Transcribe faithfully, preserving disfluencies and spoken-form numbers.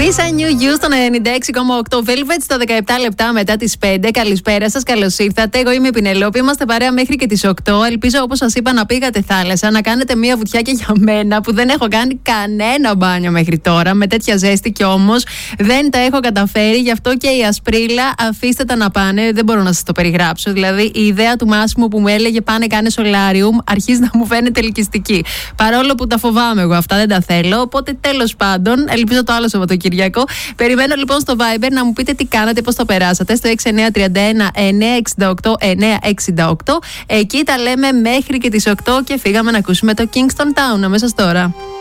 Lisa New You στο ενενήντα έξι κόμμα οκτώ Velvet στο δεκαεπτά λεπτά μετά τις πέντε. Καλησπέρα σας, καλώς ήρθατε. Εγώ είμαι η Πινελόπη. Είμαστε παρέα μέχρι και τις οκτώ. Ελπίζω, όπως σας είπα, να πήγατε θάλασσα, να κάνετε μία βουτιά και για μένα που δεν έχω κάνει κανένα μπάνιο μέχρι τώρα. Με τέτοια ζέστη κι όμως δεν τα έχω καταφέρει. Γι' αυτό και η Ασπρίλα, αφήστε τα να πάνε. Δεν μπορώ να σας το περιγράψω. Δηλαδή, η ιδέα του Μάσιμου που μου έλεγε πάνε κάνε σολάριουμ αρχίζει να μου φαίνεται ελκυστική. Παρόλο που τα φοβάμαι εγώ, αυτά δεν τα θέλω. Οπότε τέλος πάντων, ελπίζω το άλλο Σαββατοκυριακό. Περιμένω λοιπόν στο Viber να μου πείτε τι κάνατε, πώς το περάσατε. Στο έξι εννιά τρία ένα εννιά έξι οκτώ εννιά έξι οκτώ. Εκεί τα λέμε μέχρι και τις οκτώ και φύγαμε να ακούσουμε το Kingston Town αμέσως τώρα.